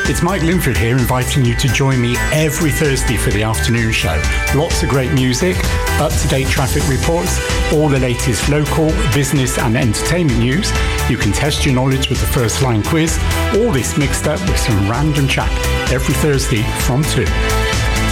It's Mike Linford here, inviting you to join me every Thursday for the afternoon show. Lots of great music, up-to-date traffic reports, all the latest local, business and entertainment news. You can test your knowledge with the First Line quiz, all this mixed up with some random chat every Thursday from 2.